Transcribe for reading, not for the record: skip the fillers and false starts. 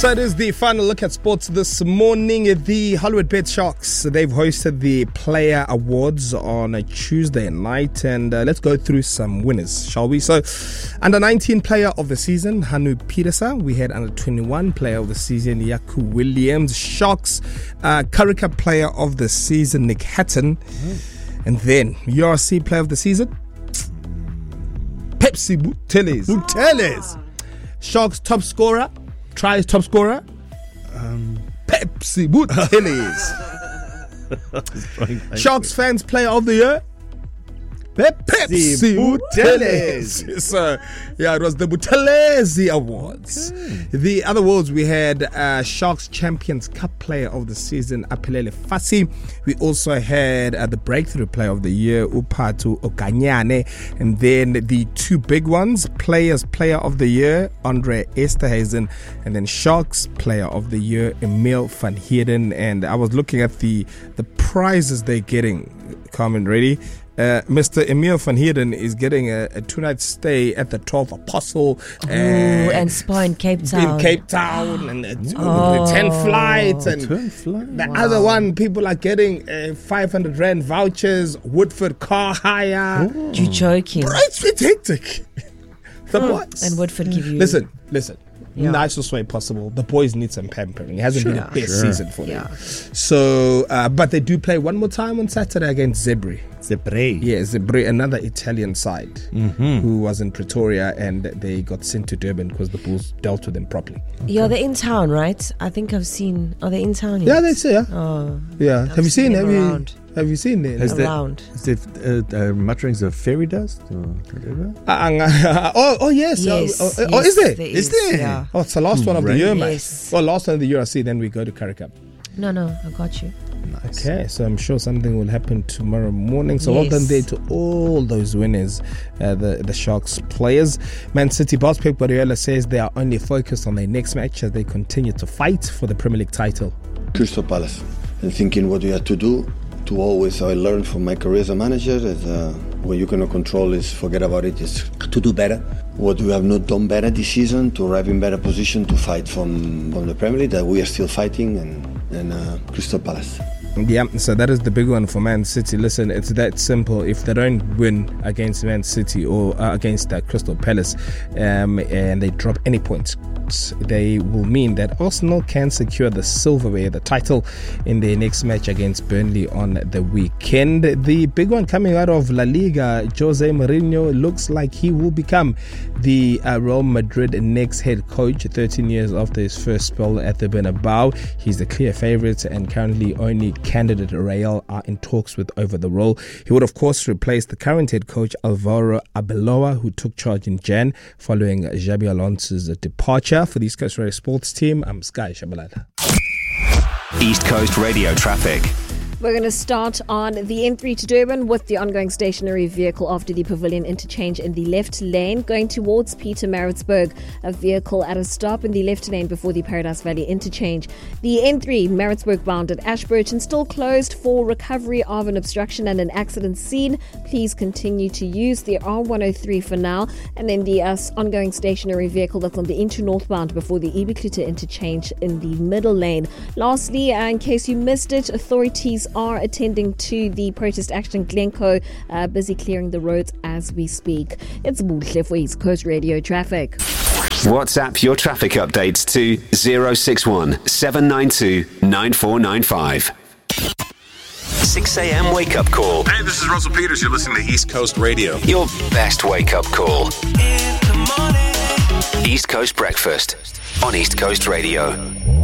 So it is the final look at sports this morning. The Hollywood Bet Sharks, they've hosted the Player Awards on a Tuesday night, and let's go through some winners, shall we? So, under 19 Player of the Season, Hanu Pieterse. We had under 21 Player of the Season, Yaku Williams. Sharks Currie Cup Player of the Season, Nick Hatton. And then URC Player of the Season, Pepsi Buthelezi. Sharks top scorer, tries top scorer, Pepsi Buthelezi. Sharks fans player of the year, Pepsi Buthelezi. So, yeah, it was the Buthelezi Awards. The other awards, we had Sharks Champions Cup Player of the Season, Aphelele Fassi. We also had the Breakthrough Player of the Year, Upatu Okanyane. And then the two big ones, Player of the Year, Andre Esterhuizen. And then Sharks Player of the Year, Emil van Heerden. And I was looking at the prizes they're getting. Carmen, ready? Mr. Emil van Heerden is getting a 2-night stay at the 12th Apostle. And spa in Cape Town. And 10 flights. And the other one, people are getting 500 Rand vouchers, Woodford car hire. You joking? Bro, it's hectic. The boys. And Woodford give you... Listen. Yeah. Nicest way possible. The boys need some pampering. It hasn't been the best season for them. Yeah. So, but they do play one more time on Saturday against Zebre. Yeah, Zebre, another Italian side who was in Pretoria, and they got sent to Durban because the Bulls dealt with them properly. Okay. Yeah, they're in town, right? I think I've seen... Are they in town yet? Yeah, they say, yeah. Oh. Yeah. Have you seen them? Have you seen them? Is around? Is it mutterings of fairy dust or whatever? Yes. Yes. Is there? Is there? Yeah. Oh, it's the last one of the year, man. Yes. Well, last one of the year, I see. Then we go to Currie Cup. No, I got you. Nice. Okay, so I'm sure something will happen tomorrow morning. So well done there to all those winners, the Sharks players. Man City boss Pep Guardiola says they are only focused on their next match as they continue to fight for the Premier League title. Crystal Palace, and thinking what you have to do to always, I learned from my career as a manager, is what you cannot control is forget about it, is to do better. What we have not done better this season, to arrive in better position to fight from the Premier League, that we are still fighting, and Crystal Palace. Yeah, so that is the big one for Man City. Listen, it's that simple. If they don't win against Man City or against Crystal Palace and they drop any points, they will mean that Arsenal can secure the silverware, the title, in their next match against Burnley on the weekend. The big one coming out of La Liga, Jose Mourinho looks like he will become the Real Madrid next head coach 13 years after his first spell at the Bernabeu. He's the clear favourite and currently only candidate Real are in talks with over the role. He would of course replace the current head coach Alvaro Arbeloa, who took charge in Jan following Xabi Alonso's departure. For the East Coast Radio Sports team, I'm Sky Shabalala. East Coast Radio traffic. We're going to start on the N3 to Durban with the ongoing stationary vehicle after the Pavilion interchange in the left lane. Going towards Pietermaritzburg, a vehicle at a stop in the left lane before the Paradise Valley interchange. The N3 Maritzburg bound at Ashburton still closed for recovery of an obstruction and an accident scene. Please continue to use the R103 for now. And then the ongoing stationary vehicle that's on the Into northbound before the Ibiklita interchange in the middle lane. Lastly, in case you missed it, authorities are attending to the protest action. Glencoe busy clearing the roads as we speak. It's Buhle for East Coast Radio Traffic. WhatsApp your traffic updates to 061 792 9495. 6 a.m. wake up call. Hey, this is Russell Peters. You're listening to East Coast Radio. Your best wake up call. In the morning. East Coast Breakfast on East Coast Radio.